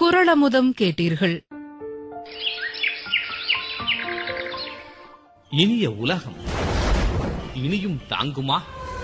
குறளமுதம் கேட்டீர்கள். இனிய உலகம் இனியும் தாங்குமா?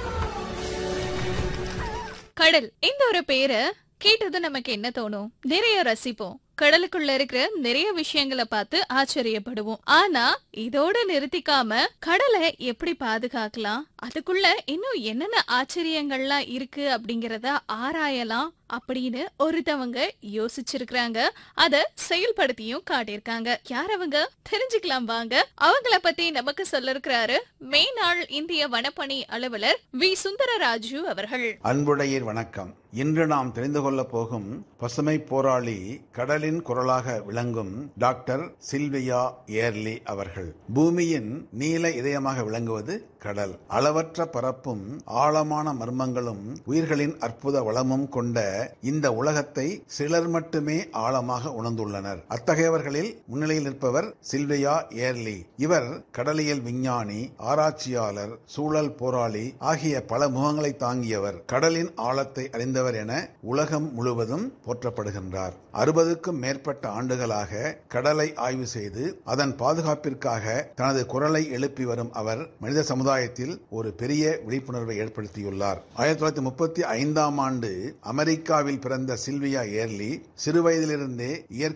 கடல் இந்த ஒரு பேரை கேட்டது நமக்கு என்ன தோணும்? நிறைய ரசிப்போம். கடலுக்குள்ள இருக்கிற நிறைய விஷயங்களை பார்த்து ஆச்சரியப்படுவோம். ஆனா இதோட நிறுத்திக்காம கடலை எப்படி பாதுகாக்கலாம், அதுக்குள்ள இன்னும் என்னென்ன ஆச்சரியங்கள்லாம் இருக்கு அப்படிங்கறத ஆராயலாம் அப்படின்னு ஒருத்தவங்க யோசிச்சிருக்காங்க. அத செயல்படுத்தியும் காட்டியிருக்காங்க. யார் அவங்க தெரிஞ்சுக்கலாம் வாங்க. அவங்கள பத்தி நமக்கு சொல்ல இருக்கிறாரு மேனாள் இந்திய வனப்பணி அலுவலர் வி சுந்தரராஜு அவர்கள். அன்புடையீர் வணக்கம். இன்று நாம் தெரிந்து கொள்ள போகும் பசுமை போராளி, கடலின் குரலாக விளங்கும் டாக்டர் சில்வியா ஏர்லி அவர்கள். பூமியின் நீல இதயமாக விளங்குவது கடல். அளவற்ற பரப்பும் ஆழமான மர்மங்களும் உயிர்களின் அற்புத வளமும் கொண்ட இந்த உலகத்தை சிலர் மட்டுமே ஆழமாக உணர்ந்துள்ளனர். அத்தகையவர்களில் முன்னிலையில் நிற்பவர் சில்வியா ஏர்லி. இவர் கடலியல் விஞ்ஞானி, ஆராய்ச்சியாளர், சூழல் போராளி ஆகிய பல முகங்களை தாங்கியவர். கடலின் ஆழத்தை அறிந்தவர் என உலகம் முழுவதும் போற்றப்படுகின்றார். 60க்கும் மேற்பட்ட ஆண்டுகளாக கடலை ஆய்வு செய்து அதன் பாதுகாப்பிற்காக தனது குரலை எழுப்பி வரும் அவர் மனித சமுதாயத்தில் ஒரு பெரிய விழிப்புணர்வை ஏற்படுத்தியுள்ளார். 1935ஆம் ஆண்டு அமெரிக்காவில் பிறந்த சில்வியா ஏர்லி சிறுவயதிலிருந்தே